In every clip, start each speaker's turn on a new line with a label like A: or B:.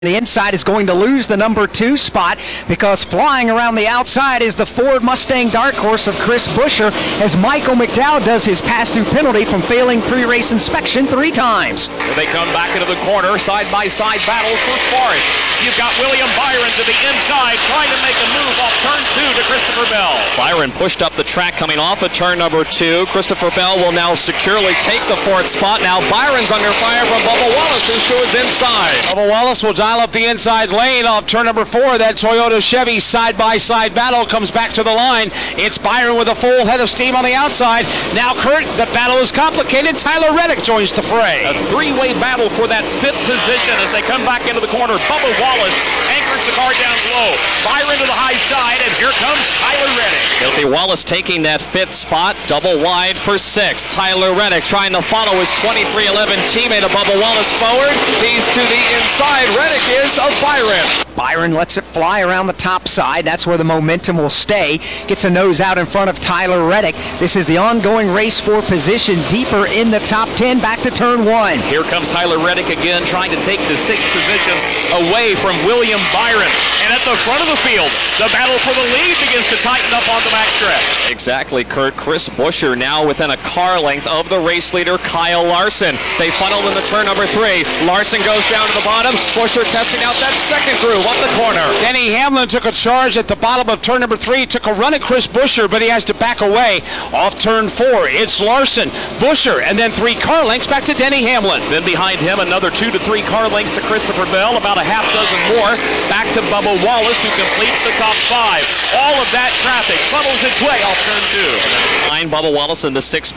A: The inside is going to lose the number 2 spot because flying around the outside is the Ford Mustang Dark Horse of Chris Buescher as Michael McDowell does his pass-through penalty from failing pre-race inspection 3 times.
B: Here they come back into the corner, side-by-side battle for fourth. You've got William Byron to the inside trying to make a move off turn 2 to Christopher Bell. Byron pushed up the track coming off of turn number 2. Christopher Bell will now securely take the 4th spot. Now Byron's under fire from Bubba Wallace, who's to his inside.
C: Bubba Wallace will dial up the inside lane off turn number 4. That Toyota Chevy side-by-side battle comes back to the line. It's Byron with a full head of steam on the outside. Now Kurt, the battle is complicated. Tyler Reddick joins the fray.
B: A 3-way battle for that 5th position as they come back into the corner. Bubba Wallace anchors the car down low. Byron to the high side, and here comes Tyler Reddick. Filthy Wallace taking that 5th spot, double wide for 6th. Tyler Reddick trying to follow his 2311 teammate of Bubba Wallace forward. He's to the inside. Reddick is of Byron.
A: Byron lets it fly around the top side. That's where the momentum will stay. Gets a nose out in front of Tyler Reddick. This is the ongoing race for position deeper in the top 10 back to turn 1.
B: Here comes Tyler Reddick again trying to take the 6th position away from William Byron. And at the front of the field, the battle for the lead begins to tighten up on the backstretch. Exactly, Kurt. Chris Buescher now within a car length of the race leader, Kyle Larson. They funnel into turn number 3. Larson goes down to the bottom. Buescher testing out that second groove up the corner.
C: Denny Hamlin took a charge at the bottom of turn number 3, took a run at Chris Buescher, but he has to back away off turn 4. It's Larson, Buescher, and then 3 car lengths back to Denny Hamlin.
B: Then behind him, another 2 to 3 car lengths to Christopher Bell, about a half dozen more. Back to Bubba Wallace, who completes the top 5. All of that traffic funnels its way off turn 2. And then behind Bubba Wallace in the 6th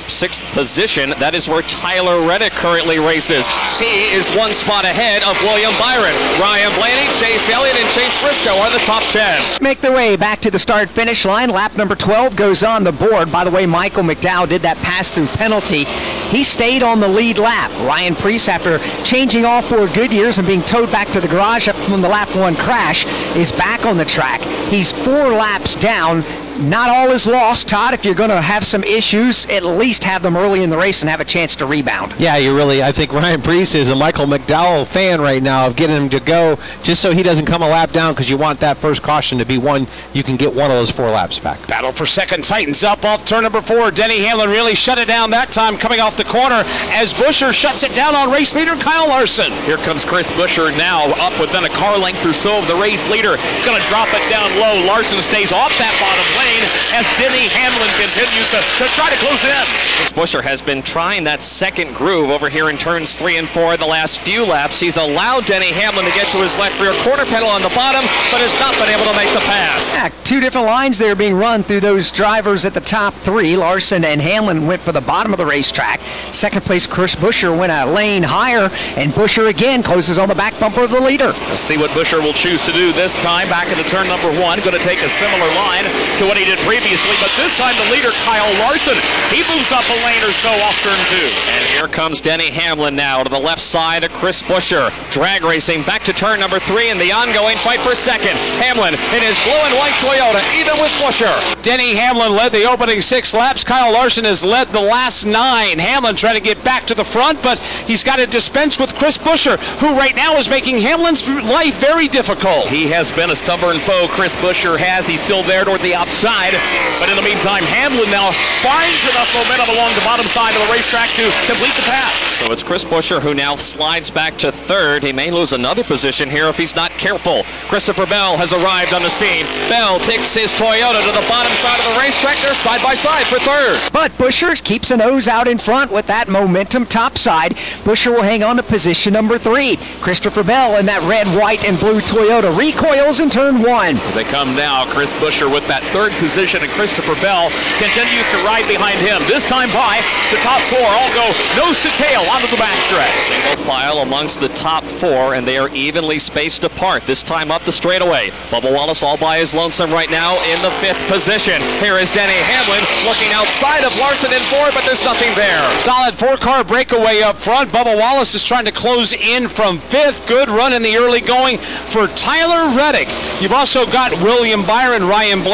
B: position, that is where Tyler Reddick currently races. He is 1 spot ahead of William Byron. Ryan Blaney, Chase Elliott, and Chase Briscoe are the top 10.
A: Make their way back to the start-finish line. Lap number 12 goes on the board. By the way, Michael McDowell did that pass-through penalty. He stayed on the lead lap. Ryan Preece, after changing all 4 Goodyears and being towed back to the garage from the lap 1 crash, is back on the track. He's 4 laps down. Not all is lost, Todd. If you're going to have some issues, at least have them early in the race and have a chance to rebound.
D: Yeah, I think Ryan Preece is a Michael McDowell fan right now of getting him to go just so he doesn't come a lap down, because you want that first caution to be one you can get one of those 4 laps back.
C: Battle for second tightens up off turn number 4. Denny Hamlin really shut it down that time coming off the corner as Buescher shuts it down on race leader Kyle Larson.
B: Here comes Chris Buescher now up within a car length or so of the race leader. He's going to drop it down low. Larson stays off that bottom lane as Denny Hamlin continues to try to close in. Chris Buescher has been trying that second groove over here in turns 3 and 4 the last few laps. He's allowed Denny Hamlin to get to his left rear quarter pedal on the bottom, but has not been able to make the pass.
A: Yeah, 2 different lines there being run through those drivers at the top 3. Larson and Hamlin went for the bottom of the racetrack. Second place, Chris Buescher went a lane higher, and Buescher again closes on the back bumper of the leader.
B: Let's see what Buescher will choose to do this time. Back into turn number 1, going to take a similar line to what he did previously, but this time the leader, Kyle Larson, he moves up a lane or so off turn 2. And here comes Denny Hamlin now to the left side of Chris Buescher. Drag racing back to turn number 3 in the ongoing fight for second. Hamlin in his blue and white Toyota, even with Buescher.
C: Denny Hamlin led the opening 6 laps. Kyle Larson has led the last 9. Hamlin trying to get back to the front, but he's got to dispense with Chris Buescher, who right now is making Hamlin's life very difficult.
B: He has been a stubborn foe, Chris Buescher has. He's still there toward the outside, but in the meantime, Hamlin now finds enough momentum along the bottom side of the racetrack to complete the pass. So it's Chris Buescher who now slides back to 3rd. He may lose another position here if he's not careful. Christopher Bell has arrived on the scene. Bell takes his Toyota to the bottom side of the racetrack. They're side by side for 3rd.
A: But Buescher keeps a nose out in front with that momentum topside. Buescher will hang on to position number 3. Christopher Bell in that red, white, and blue Toyota recoils in turn 1.
B: Here they come now. Chris Buescher with that 3rd position, and Christopher Bell continues to ride behind him. This time by the top 4 all go nose to tail onto the backstretch. Single file amongst the top 4, and they are evenly spaced apart. This time up the straightaway. Bubba Wallace all by his lonesome right now in the 5th position. Here is Denny Hamlin looking outside of Larson in 4, but there's nothing there.
C: Solid 4-car breakaway up front. Bubba Wallace is trying to close in from 5th. Good run in the early going for Tyler Reddick. You've also got William Byron, Ryan Blaney,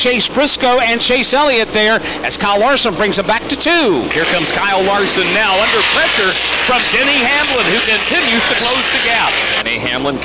C: Chase Briscoe and Chase Elliott there as Kyle Larson brings him back to 2.
B: Here comes Kyle Larson now under pressure from Denny Hamlin, who continues to close the gap. Denny Hamlin